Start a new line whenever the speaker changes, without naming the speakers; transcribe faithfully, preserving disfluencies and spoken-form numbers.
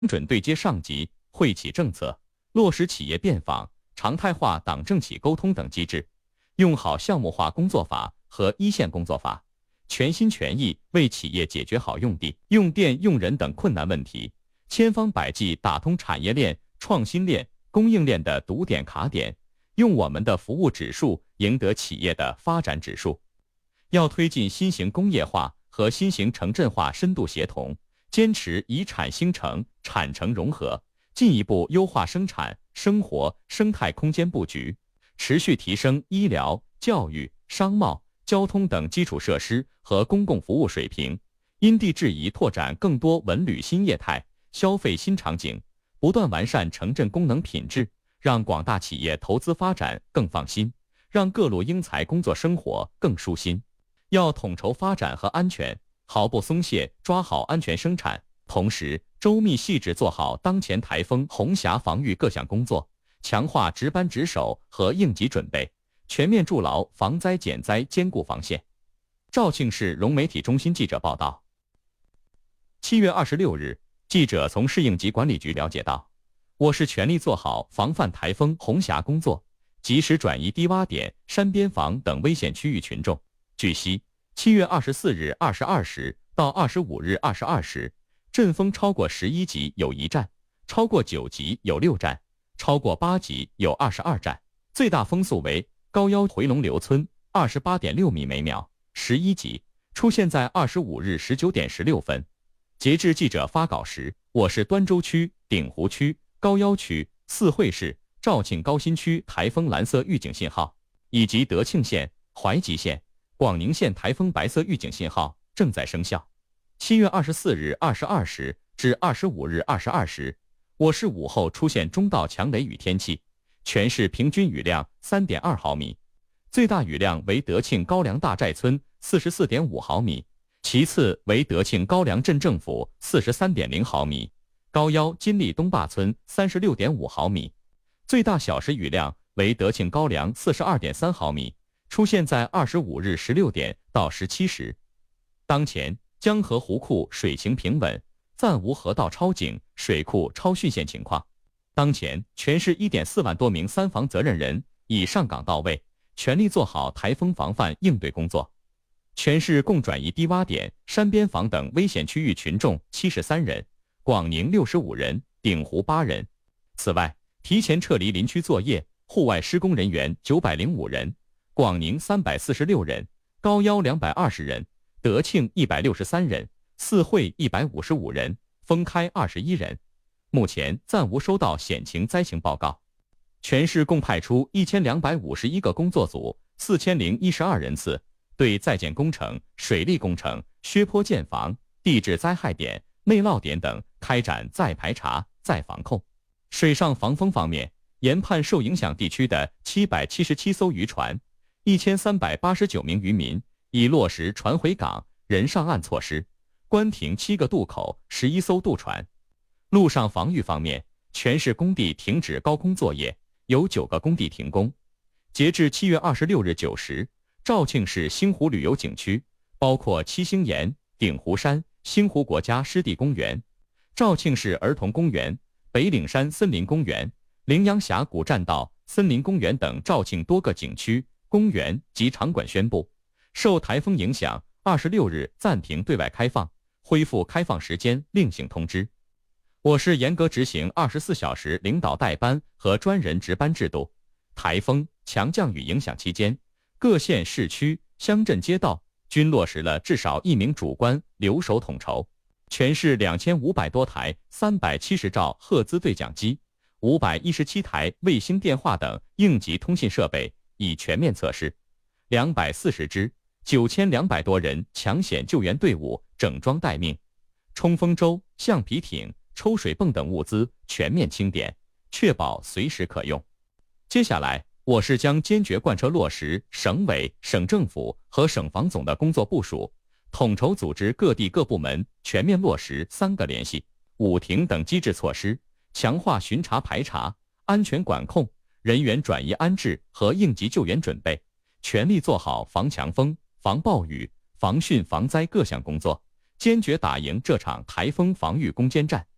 准对接上级，汇企政策，落实企业变访、常态化党政企沟通等机制，用好项目化工作法和一线工作法，全心全意为企业解决好用地、用电、用人等困难问题，千方百计打通产业链、创新链、供应链的堵点卡点，用我们的服务指数赢得企业的发展指数。要推进新型工业化和新型城镇化深度协同，坚持以产兴城、产城融合，进一步优化生产、生活、生态空间布局，持续提升医疗、教育、商贸、交通等基础设施和公共服务水平，因地制宜拓展更多文旅新业态、消费新场景，不断完善城镇功能品质，让广大企业投资发展更放心，让各路英才工作生活更舒心。要统筹发展和安全，毫不松懈抓好安全生产，同时周密细致做好当前台风红霞防御各项工作，强化值班值守和应急准备，全面筑牢防灾减灾坚固防线。肇庆市融媒体中心记者报道，七月二十六日，记者从市应急管理局了解到，我市全力做好防范台风红霞工作，及时转移低洼点、山边房等危险区域群众。据悉，七月二十四日二十二时到二十五日二十二时，阵风超过十一级有一站，超过九级有六站，超过八级有二十二站，最大风速为高腰回龙流村二十八点六米每秒，十一级，出现在二十五日十九点十六分。截至记者发稿时，我市端州区、鼎湖区、高腰区、四惠市、肇庆高新区台风蓝色预警信号，以及德庆县、怀集县、广宁县台风白色预警信号正在生效。七月二十四日二十二时至二十五日二十二时，我市午后出现中到强雷雨天气，全市平均雨量 三点二毫米，最大雨量为德庆高梁大寨村 四十四点五毫米，其次为德庆高梁镇政府 四十三点零毫米，高腰金利东坝村 三十六点五毫米，最大小时雨量为德庆高梁 四十二点三毫米，出现在二十五日十六点到十七时。当前江河湖库水情平稳，暂无河道超警、水库超汛现情况。当前全市 一点四万多名三防责任人已上岗到位，全力做好台风防范应对工作。全市共转移低洼点、山边房等危险区域群众七十三人，广宁六十五人，鼎湖八人。此外，提前撤离林区作业、户外施工人员九百零五人，广宁三百四十六人，高腰两百二十人，德庆一百六十三人，四惠一百五十五人，封开二十一人。目前暂无收到险情灾情报告。全市共派出一千两百五十一个工作组，四千零一十二人次，对在建工程、水利工程、削坡建房、地质灾害点、内涝点等开展再排查、再防控。水上防风方面，研判受影响地区的七百七十七艘渔船，一千三百八十九名渔民已落实船回港、人上岸措施，关停七个渡口、十一艘渡船。陆上防御方面，全市工地停止高空作业，有九个工地停工。截至七月二十六日九时，肇庆市星湖旅游景区包括七星岩、鼎湖山、星湖国家湿地公园、肇庆市儿童公园、北岭山森林公园、羚羊峡谷栈道森林公园等肇庆多个景区、公园及场馆宣布，受台风影响，二十六日暂停对外开放，恢复开放时间另行通知。我市严格执行二十四小时领导带班和专人值班制度。台风、强降雨影响期间，各县市区、乡镇街道均落实了至少一名主官留守统筹。全市两千五百多台三百七十兆赫兹对讲机、五百一十七台卫星电话等应急通信设备已全面测试，两百四十支、九千两百多人抢险救援队伍整装待命，冲锋舟、橡皮艇、抽水泵等物资全面清点，确保随时可用。接下来，我市将坚决贯彻落实省委、省政府和省防总的工作部署，统筹组织各地各部门全面落实三个联系、五停等机制措施，强化巡查排查、安全管控、人员转移安置和应急救援准备，全力做好防强风、防暴雨、防汛防灾各项工作，坚决打赢这场台风防御攻坚战。